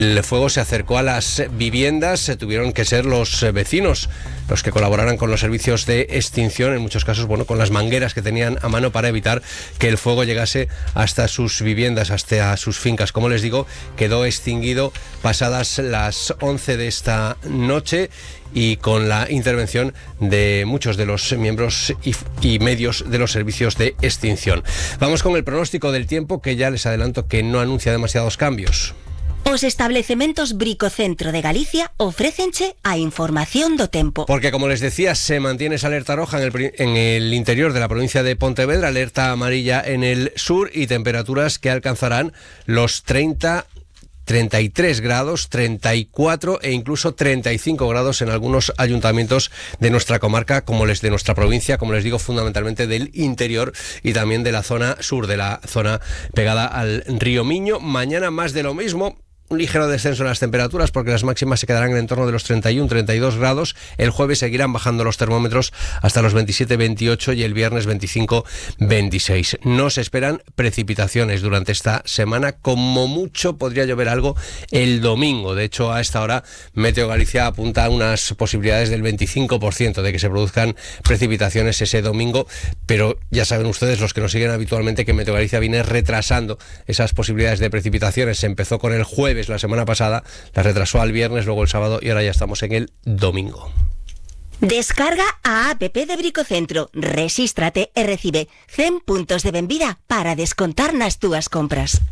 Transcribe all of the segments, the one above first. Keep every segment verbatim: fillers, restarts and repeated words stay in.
El fuego se acercó a las viviendas, se tuvieron que ser los vecinos los que colaboraran con los servicios de extinción, en muchos casos, bueno, con las mangueras que tenían a mano para evitar que el fuego llegase hasta sus viviendas, hasta sus fincas. Como les digo, quedó extinguido pasadas las once de esta noche y con la intervención de muchos de los miembros y, y medios de los servicios de extinción. Vamos con el pronóstico del tiempo, que ya les adelanto que no anuncia demasiados cambios. Os establecementos Bricocentro de Galicia ofrécenche a información do tempo. Porque, como les decía, se mantiene esa alerta roja en el, en el interior de la provincia de Pontevedra, alerta amarilla en el sur y temperaturas que alcanzarán los treinta, treinta y tres grados, treinta y cuatro e incluso treinta y cinco grados en algunos ayuntamientos de nuestra comarca, como les de nuestra provincia, como les digo, fundamentalmente del interior y también de la zona sur, de la zona pegada al río Miño. Mañana más de lo mismo. Un ligero descenso en las temperaturas porque las máximas se quedarán en el entorno de los treinta y uno, treinta y dos grados. El jueves seguirán bajando los termómetros hasta los veintisiete, veintiocho y el viernes veinticinco, veintiséis. No se esperan precipitaciones durante esta semana. Como mucho podría llover algo el domingo. De hecho, a esta hora Meteo Galicia apunta a unas posibilidades del veinticinco por ciento de que se produzcan precipitaciones ese domingo. Pero ya saben ustedes, los que nos siguen habitualmente, que Meteo Galicia viene retrasando esas posibilidades de precipitaciones. Se empezó con el jueves la semana pasada, la retrasó al viernes, luego el sábado y ahora ya estamos en el domingo. Descarga a app de Bricocentro, resístrate e recibe cien puntos de benvida para descontar nas túas compras.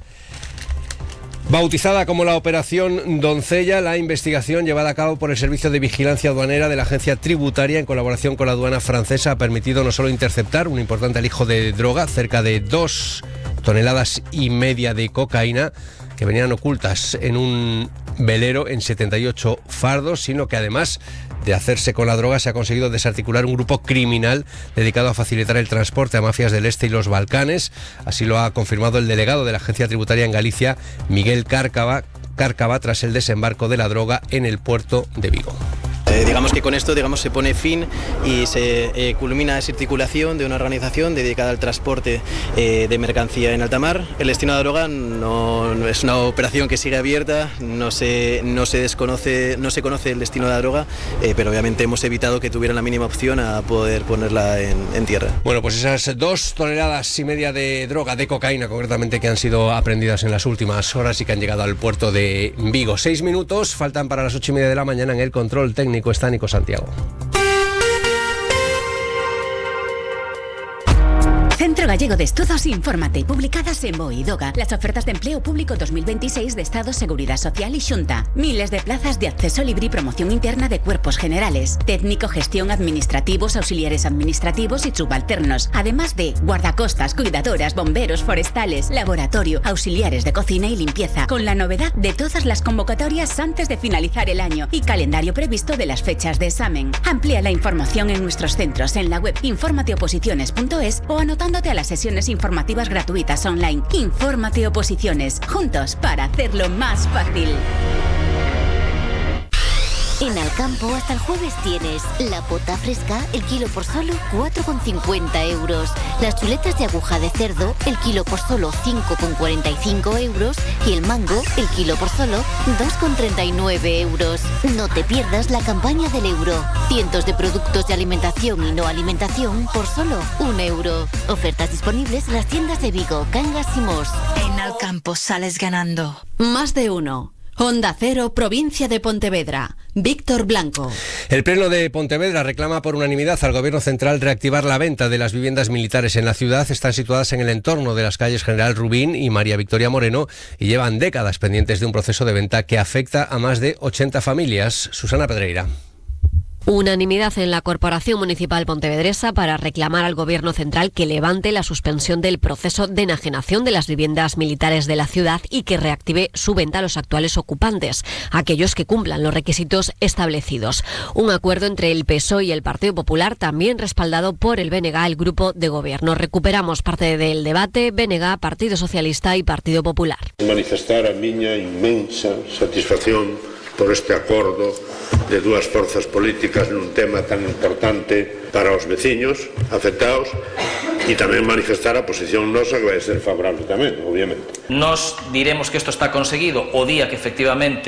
Bautizada como la Operación Doncella, la investigación llevada a cabo por el Servicio de Vigilancia Aduanera de la Agencia Tributaria en colaboración con la aduana francesa ha permitido no solo interceptar un importante alijo de droga, cerca de dos toneladas y media de cocaína, que venían ocultas en un velero en setenta y ocho fardos, sino que además de hacerse con la droga se ha conseguido desarticular un grupo criminal dedicado a facilitar el transporte a mafias del Este y los Balcanes. Así lo ha confirmado el delegado de la Agencia Tributaria en Galicia, Miguel Cárcava, Cárcava, tras el desembarco de la droga en el puerto de Vigo. Eh, digamos que con esto digamos, se pone fin y se eh, culmina esa articulación de una organización dedicada al transporte eh, de mercancía en alta mar. El destino de la droga no, no es una operación que sigue abierta, no se, no se desconoce, no se conoce el destino de la droga, eh, pero obviamente hemos evitado que tuvieran la mínima opción a poder ponerla en, en tierra. Bueno, pues esas dos toneladas y media de droga, de cocaína concretamente, que han sido aprendidas en las últimas horas y que han llegado al puerto de Vigo. Seis minutos faltan para las ocho y media de la mañana. En el control técnico está Nico Santiago. Centro Gallego de Estudos, infórmate. Publicadas en Boidoga, las ofertas de empleo público dos mil veintiséis de Estado, Seguridad Social y Xunta. Miles de plazas de acceso libre y promoción interna de cuerpos generales, técnico, gestión, administrativos, auxiliares administrativos y subalternos. Además de guardacostas, cuidadoras, bomberos, forestales, laboratorio, auxiliares de cocina y limpieza. Con la novedad de todas las convocatorias antes de finalizar el año y calendario previsto de las fechas de examen. Amplía la información en nuestros centros en la web infórmate oposiciones punto es o anotando a las sesiones informativas gratuitas online. Infórmate Oposiciones, juntos para hacerlo más fácil. En Alcampo hasta el jueves tienes la pota fresca, el kilo por solo cuatro con cincuenta euros. Las chuletas de aguja de cerdo, el kilo por solo cinco con cuarenta y cinco euros. Y el mango, el kilo por solo dos con treinta y nueve euros. No te pierdas la campaña del euro. Cientos de productos de alimentación y no alimentación por solo un euro. Ofertas disponibles en las tiendas de Vigo, Cangas y Mos. En Alcampo sales ganando. Más de uno. Onda Cero, provincia de Pontevedra. Víctor Blanco. El Pleno de Pontevedra reclama por unanimidad al Gobierno Central reactivar la venta de las viviendas militares en la ciudad. Están situadas en el entorno de las calles General Rubín y María Victoria Moreno y llevan décadas pendientes de un proceso de venta que afecta a más de ochenta familias. Susana Pedreira. Unanimidad en la Corporación Municipal Pontevedresa para reclamar al Gobierno Central que levante la suspensión del proceso de enajenación de las viviendas militares de la ciudad y que reactive su venta a los actuales ocupantes, aquellos que cumplan los requisitos establecidos. Un acuerdo entre el P S O E y el Partido Popular, también respaldado por el B N G, el Grupo de Gobierno. Recuperamos parte del debate: B N G, Partido Socialista y Partido Popular. Manifestar a miña inmensa satisfacción por este acordo de dúas forzas políticas nun tema tan importante para os veciños afectados y tamén manifestar a posición nosa que vai ser favorable tamén, obviamente. Nos diremos que isto está conseguido o día que efectivamente